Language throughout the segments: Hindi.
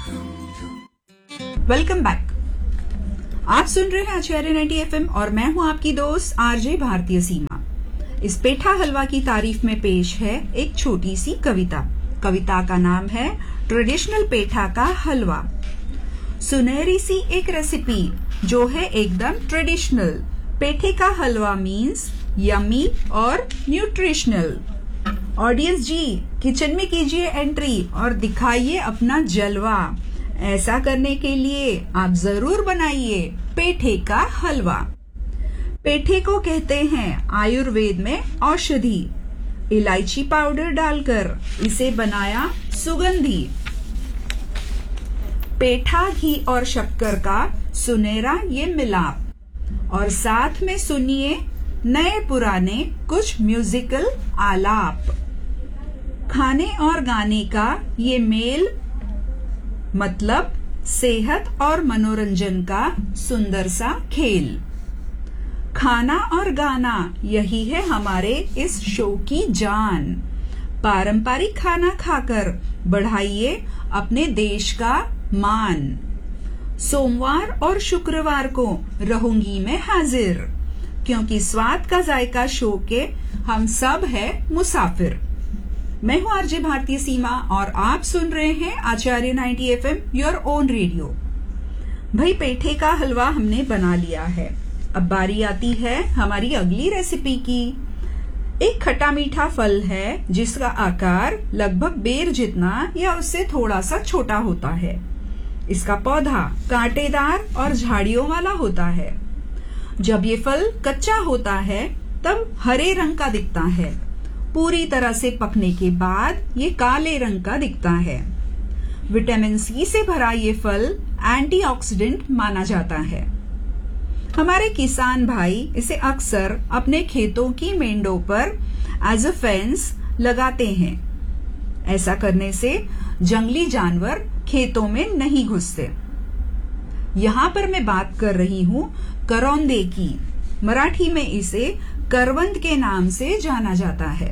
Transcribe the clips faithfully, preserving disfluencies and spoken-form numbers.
Welcome back. आप सुन रहे हैं आचार्य नाइंटी एफएम और मैं हूं आपकी दोस्त आरजे भारतीय सीमा। इस पेठा हलवा की तारीफ में पेश है एक छोटी सी कविता। कविता का नाम है ट्रेडिशनल पेठा का हलवा। सुनहरी सी एक रेसिपी जो है एकदम ट्रेडिशनल। पेठे का हलवा मीन्स यमी और न्यूट्रिशनल। ऑडियंस जी, किचन में कीजिए एंट्री और दिखाइए अपना जलवा। ऐसा करने के लिए आप जरूर बनाइए पेठे का हलवा। पेठे को कहते हैं आयुर्वेद में औषधि। इलायची पाउडर डालकर इसे बनाया सुगंधी। पेठा घी और शक्कर का सुनहरा ये मिलाप। और साथ में सुनिए नए पुराने कुछ म्यूजिकल आलाप। खाने और गाने का ये मेल मतलब सेहत और मनोरंजन का सुंदर सा खेल। खाना और गाना यही है हमारे इस शो की जान। पारंपरिक खाना खाकर बढ़ाइए अपने देश का मान। सोमवार और शुक्रवार को रहूंगी मैं हाजिर, क्योंकि स्वाद का जायका शो के हम सब है मुसाफिर। मैं हूं आरजे भारतीय सीमा और आप सुन रहे हैं आचार्य ninety FM your own radio. भाई, पेठे का हलवा हमने बना लिया है। अब बारी आती है हमारी अगली रेसिपी की। एक खट्टा मीठा फल है जिसका आकार लगभग बेर जितना या उससे थोड़ा सा छोटा होता है। इसका पौधा कांटेदार और झाड़ियों वाला होता है। जब ये फल कच्चा होता है तब हरे रंग का दिखता है। पूरी तरह से पकने के बाद ये काले रंग का दिखता है। विटामिन सी से भरा ये फल एंटीऑक्सीडेंट माना जाता है। हमारे किसान भाई इसे अक्सर अपने खेतों की मेंढों पर एज अ फेंस लगाते हैं। ऐसा करने से जंगली जानवर खेतों में नहीं घुसते। यहाँ पर मैं बात कर रही हूँ करौंदे की। मराठी में इसे करवंद के नाम से जाना जाता है।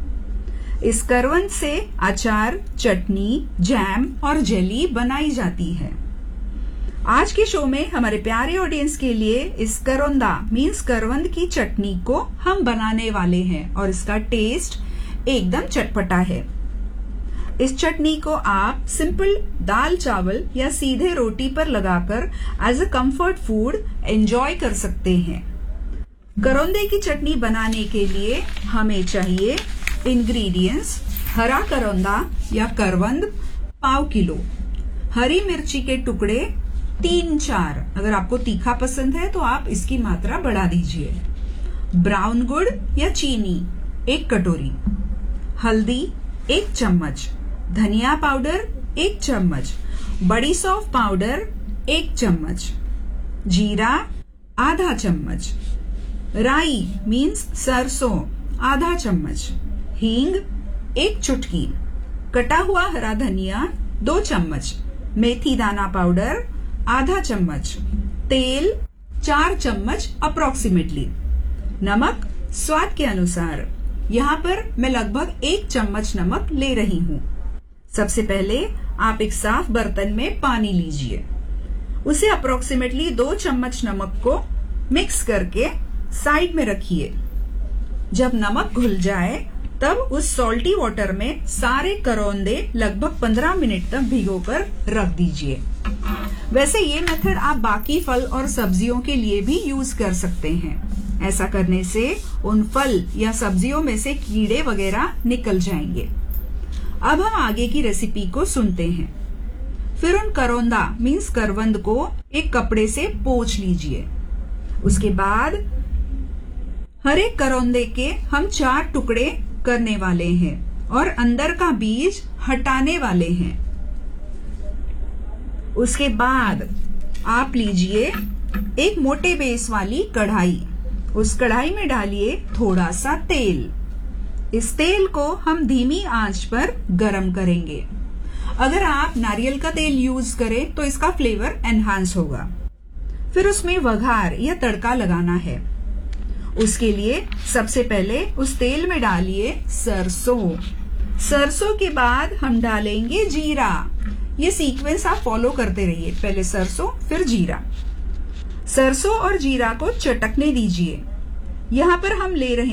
इस करवंद से अचार, चटनी, जैम और जेली बनाई जाती है। आज के शो में हमारे प्यारे ऑडियंस के लिए इस करौंदा मीन्स करवंद की चटनी को हम बनाने वाले हैं और इसका टेस्ट एकदम चटपटा है। इस चटनी को आप सिंपल दाल चावल या सीधे रोटी पर लगाकर as a comfort food enjoy कर सकते हैं। करौंदे की चटनी बनाने के लिए हमें चाहिए इंग्रेडिएंट्स: हरा करौंदा या करवंद पाव किलो, हरी मिर्ची के टुकड़े तीन चार, अगर आपको तीखा पसंद है तो आप इसकी मात्रा बढ़ा दीजिए, ब्राउन गुड़ या चीनी एक कटोरी, हल्दी एक चम्मच, धनिया पाउडर एक चम्मच, बड़ी सौंफ पाउडर एक चम्मच, जीरा आधा चम्मच, राई मीन्स सरसों आधा चम्मच, हींग एक चुटकी, कटा हुआ हरा धनिया दो चम्मच, मेथी दाना पाउडर आधा चम्मच, तेल चार चम्मच अप्रोक्सीमेटली, नमक स्वाद के अनुसार। यहाँ पर मैं लगभग एक चम्मच नमक ले रही हूँ। सबसे पहले आप एक साफ बर्तन में पानी लीजिए, उसे अप्रोक्सीमेटली दो चम्मच नमक को मिक्स करके साइड में रखिए। जब नमक घुल जाए तब उस सॉल्टी वाटर में सारे करौंदे लगभग पंद्रह मिनट तक भिगोकर रख दीजिए। वैसे ये मेथड आप बाकी फल और सब्जियों के लिए भी यूज कर सकते हैं। ऐसा करने से उन फल या सब्जियों में से कीड़े वगैरह निकल जाएंगे। अब हम आगे की रेसिपी को सुनते हैं। फिर उन करौंदा मीन्स करवंद को एक कपड़े से पोंछ लीजिए। उसके बाद हर एक करौंदे के हम चार टुकड़े करने वाले हैं और अंदर का बीज हटाने वाले हैं। उसके बाद आप लीजिए एक मोटे बेस वाली कढ़ाई। उस कढ़ाई में डालिए थोड़ा सा तेल। इस तेल को हम धीमी आंच पर गरम करेंगे। अगर आप नारियल का तेल यूज करें तो इसका फ्लेवर एनहांस होगा। फिर उसमें वघार या तड़का लगाना है। उसके लिए सबसे पहले उस तेल में डालिए सरसों। सरसों के बाद हम डालेंगे जीरा। ये सीक्वेंस आप फॉलो करते रहिए। पहले सरसों, फिर जीरा। सरसों और जीरा को चटकने दीजिए। यहाँ पर हम ले रहे